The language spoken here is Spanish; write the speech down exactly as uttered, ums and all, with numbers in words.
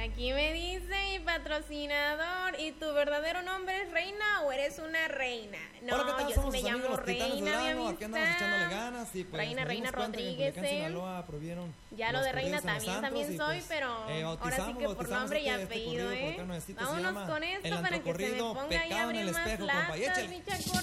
Aquí me dice mi patrocinador, ¿y tu verdadero nombre es Reina o eres una reina? No, Hola, ¿qué tal? yo Somos sí me sus amigos, llamo los Titanes Reina, mi Durango. Aquí andamos amistad. echándole ganas y pues Reina, nos Reina dimos cuenta que en Rodríguez, Culiacán, ¿eh? Sinaloa, prohibieron Ya lo los de Reina corridos en los también, también santos soy, y, pues, pero eh, ahora sí bautizamos, que por bautizamos nombre y este- este apellido, corrido ¿eh? porque nuestro se Vámonos llama con esto El para que se me Antrocorrido ponga ahí a Pecado en abrir el más Espejo, compa. Y latas, échale. mi chacor.